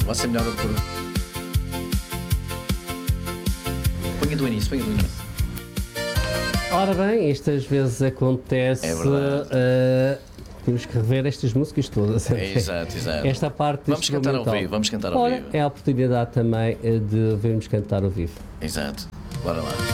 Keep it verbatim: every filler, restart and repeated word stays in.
vai ser melhor por. Ponha do início, ponha do início. Ora bem, isto às vezes acontece. É verdade. Uh, temos que rever estas músicas todas. É, exato, exato. Esta parte Vamos cantar ao vivo, vamos cantar ao Ora, vivo. é a oportunidade também de vermos cantar ao vivo. Exato. Bora lá.